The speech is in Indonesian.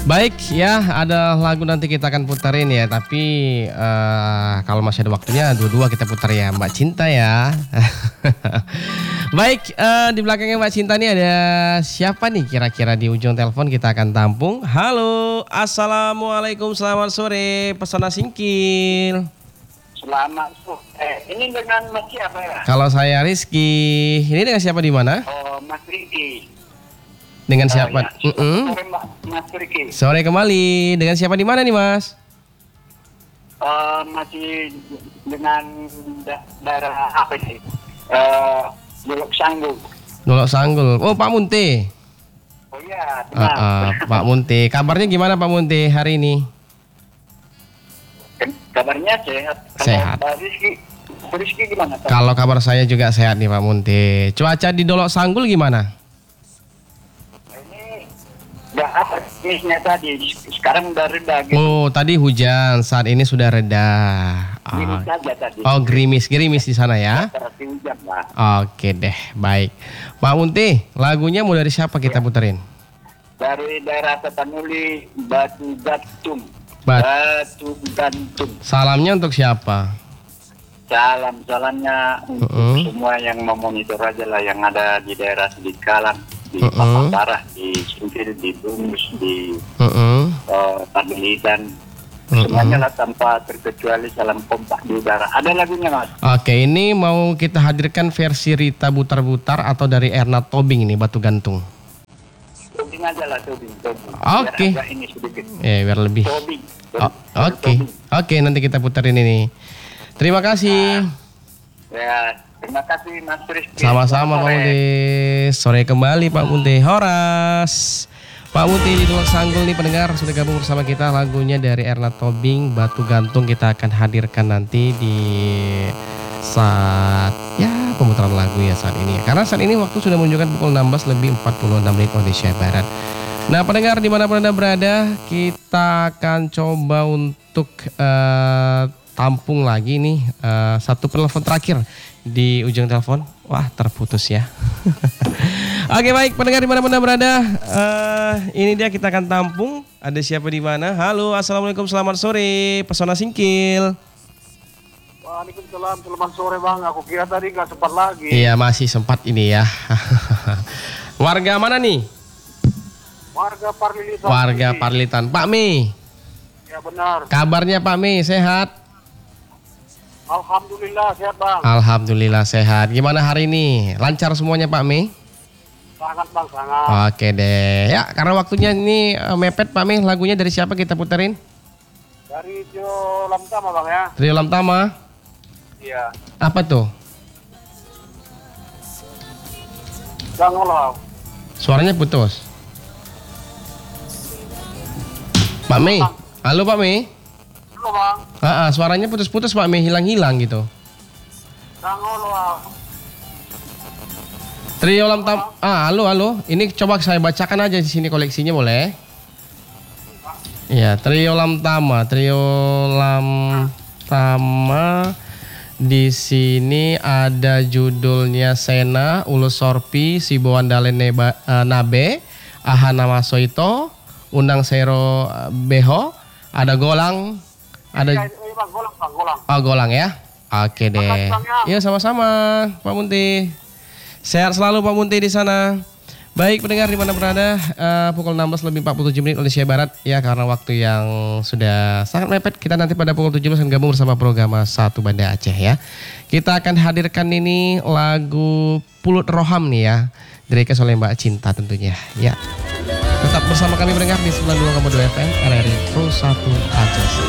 Baik ya, ada lagu nanti kita akan puterin ya. Tapi kalau masih ada waktunya, dua-dua kita putar ya, Mbak Cinta ya. Baik, di belakangnya Mbak Cinta nih ada siapa nih kira-kira di ujung telepon kita akan tampung. Halo, assalamualaikum, selamat sore, Pesona Singkil. Selamat sore. Ini dengan Mas siapa ya? Kalau saya Rizky, ini dengan siapa di mana? Oh, Mas Riki. Dengan siapa? Ya. Sore Mas Riki. Sore kembali. Dengan siapa di mana nih Mas? Masih dengan daerah apa sih? Dolok Sanggul. Dolok Sanggul. Oh, Pak Munte. Oh iya, benar. Pak Munte. Kabarnya gimana Pak Munte hari ini? Kabarnya sehat. Sehat. Kalau Rizky gimana? Kalau kabar saya juga sehat nih Pak Munte. Cuaca di Dolok Sanggul gimana? Nggak apa jenisnya tadi, sekarang udah reda gitu. Oh, tadi hujan, saat ini sudah reda. Gerimis aja tadi. Oh, gerimis di sana ya? Terasi hujan lah. Oke deh, baik. Pak Munte, lagunya mau dari siapa kita puterin? Dari daerah Tapanuli, Batu Gantung. Bat- Batu Gantung. Salamnya untuk siapa? Salamnya untuk semua yang memonitor aja lah, yang ada di daerah Sidikalang, di Papaparah, di Singkil, di Bungus, di Pagilitan. Semuanya lah tanpa terkecuali, salam kompak di udara. Ada lagunya Mas? Oke, ini mau kita hadirkan versi Rita Butar-Butar atau dari Erna Tobing ini, Batu Gantung. Tobing aja lah, Tobing. Oke. Biar agak ini sedikit. Biar lebih. Tobing. Oke, nanti kita puterin ini. Terima kasih. Ya, terima kasih Mas Rizky. Sama-sama Pak Munte. Sore kembali Pak Munte. Horas. Pak Munte di Dolok Sanggul nih pendengar sudah gabung bersama kita. Lagunya dari Erna Tobing, Batu Gantung kita akan hadirkan nanti di saat ya pemutaran lagu ya saat ini. Karena saat ini waktu sudah menunjukkan pukul 16 lebih 46 menit Indonesia Barat. Nah pendengar dimanapun Anda berada, kita akan coba untuk tampung lagi nih satu penelpon terakhir di ujung telepon. Wah terputus ya. Oke baik pendengar dimanapun Anda berada, ini dia kita akan tampung. Ada siapa di mana? Halo, assalamualaikum, selamat sore, Pesona Singkil. Waalaikumsalam, selamat sore Bang. Aku kira tadi nggak sempat lagi. Iya masih sempat ini ya. Warga mana nih? Warga Parlitan. Warga Parlitan. Pak Mi. Ya benar. Kabarnya Pak Mi sehat? Alhamdulillah sehat Bang. Alhamdulillah sehat. Gimana hari ini? Lancar semuanya Pak Mi? Sangat Bang, sangat. Oke deh. Ya karena waktunya ini mepet Pak Mi. Lagunya dari siapa kita puterin? Dari Trio Lamtama Bang ya. Trio Lamtama. Iya. Apa tuh? Jangan. Suaranya putus. Pak Mi. Halo Pak Mi. Halo Bang. Suaranya putus-putus Pak Mi, hilang-hilang gitu. Jangan. Trio Lamtama. Halo. Ini coba saya bacakan aja di sini koleksinya boleh? Iya, Trio Lamtama. Di sini ada judulnya Sena, Ulus Sorpi, Siboandale Nabe, Ahana Masoito, Undang Sero Beho, ada Golang, ada Golang. Oh, Golang ya. Oke deh. Iya sama-sama Pak Munti. Sehat selalu Pak Munti di sana. Baik pendengar di mana berada, pukul 16 lebih 47 menit Indonesia Barat ya, karena waktu yang sudah sangat mepet. Kita nanti pada pukul 17 akan gabung bersama program Satu Banda Aceh ya. Kita akan hadirkan ini lagu Pulut Roham nih ya, direkam oleh Mbak Cinta tentunya ya. Tetap bersama kami pendengar di 92,2 FM RRI Pro 1 Aceh.